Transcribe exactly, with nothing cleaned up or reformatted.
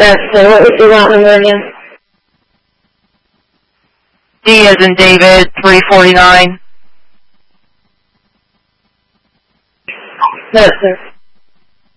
Yes, sir. What was the route number again? D as in David, three forty-nine. Yes, sir.